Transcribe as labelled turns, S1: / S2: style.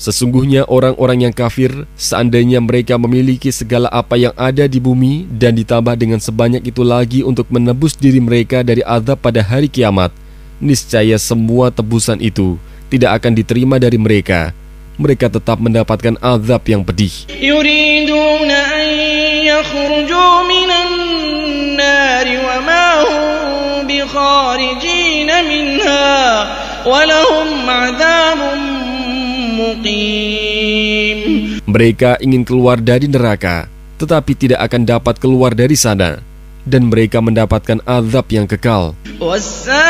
S1: Sesungguhnya orang-orang yang kafir, seandainya mereka memiliki segala apa yang ada di bumi dan ditambah dengan sebanyak itu lagi untuk menebus diri mereka dari azab pada hari kiamat, niscaya semua tebusan itu tidak akan diterima dari mereka. Mereka tetap mendapatkan azab yang pedih.
S2: Yuriduna an yakhruju minan nari wa ma hum bikharijin minha wa lahum 'adzabun muqim. Mereka ingin keluar dari neraka, tetapi tidak akan dapat keluar dari sana, dan mereka mendapatkan azab yang kekal.